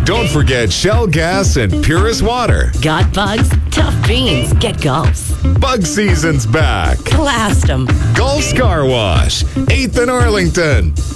Don't forget Shell Gas and Purist Water. Got bugs? Tough beans. Get Gulfs. Bug season's back. Blast 'em. Gulf's Car Wash, 8th and Arlington.